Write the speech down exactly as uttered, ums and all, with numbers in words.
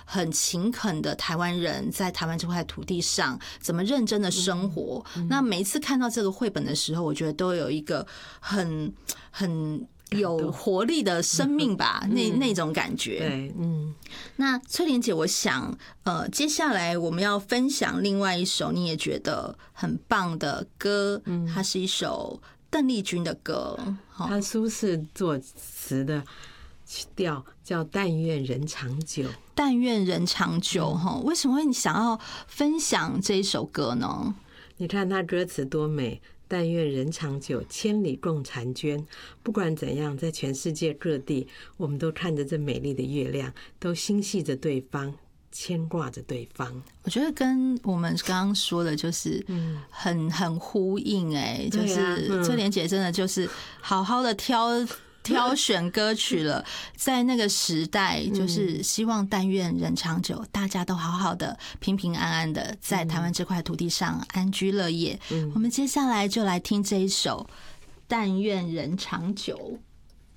很勤恳的台湾人在台湾这块土地上怎么认真的生活。那每一次看到这个绘本的时候，我觉得都有一个很很有活力的生命吧，那那种感觉。 对，嗯。 那翠莲姐，我想，呃，接下来我们要分享另外一首你也觉得很棒的歌，它是一首邓丽君的歌， 它苏轼作词的曲调叫《但愿人长久》。 但愿人长久，哈，为什么会你想要分享这一首歌呢？ 你看它歌词多美。但愿人长久，千里共婵娟。不管怎样，在全世界各地，我们都看着这美丽的月亮，都心系着对方，牵挂着对方。 我觉得跟我们刚刚说的就是很很呼应哎、欸，就是翠莲姐真的就是好好的挑挑选歌曲了，在那个时代，就是希望但愿人长久，大家都好好的、平平安安的在台湾这块土地上安居乐业。我们接下来就来听这一首《但愿人长久》。